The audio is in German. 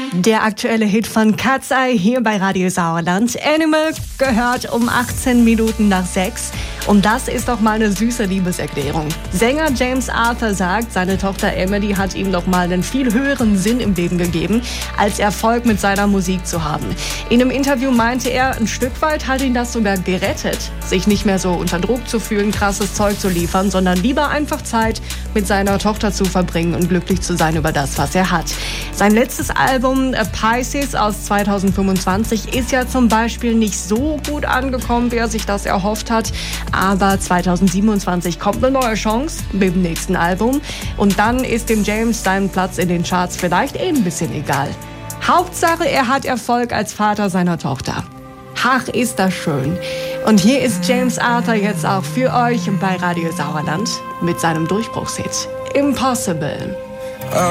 Der aktuelle Hit von Cat's Eye hier bei Radio Sauerland. Animal gehört um 18 Minuten nach 6. Und das ist doch mal eine süße Liebeserklärung. Sänger James Arthur sagt, seine Tochter Emily hat ihm doch mal einen viel höheren Sinn im Leben gegeben, als Erfolg mit seiner Musik zu haben. In einem Interview meinte er, ein Stück weit hat ihn das sogar gerettet, sich nicht mehr so unter Druck zu fühlen, krasses Zeug zu liefern, sondern lieber einfach Zeit mit seiner Tochter zu verbringen und glücklich zu sein über das, was er hat. Sein letztes Album Pisces aus 2025 ist ja zum Beispiel nicht so gut angekommen, wie er sich das erhofft hat. Aber 2027 kommt eine neue Chance mit dem nächsten Album. Und dann ist dem James sein Platz in den Charts vielleicht ein bisschen egal. Hauptsache, er hat Erfolg als Vater seiner Tochter. Ach, ist das schön. Und hier ist James Arthur jetzt auch für euch bei Radio Sauerland mit seinem Durchbruchshit Impossible.